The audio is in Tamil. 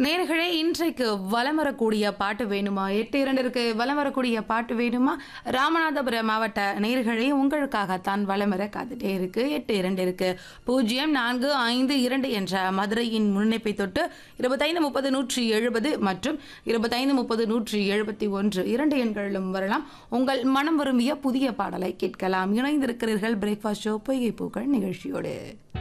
நேர்களே இன்றைக்கு வலம் வரக்கூடிய பாட்டு வேணுமா 8-2 வலம் வரக்கூடிய பாட்டு வேணுமா ராமநாதபுரம் மாவட்ட நேர்களே உங்களுக்காகத்தான் வலம் வர காத்துட்டே இருக்கு 8-2 0452 என்ற மதுரையின் முன்னிப்பை தொட்டு 2530-170 மற்றும் 2530-171 2 எண்களிலும் வரலாம். உங்கள் மனம் விரும்பிய புதிய பாடலை கேட்கலாம். இணைந்திருக்கிறீர்கள் பிரேக்ஃபாஸ்ட் ஷோ பொய்கை பூக்கள் நிகழ்ச்சியோடு.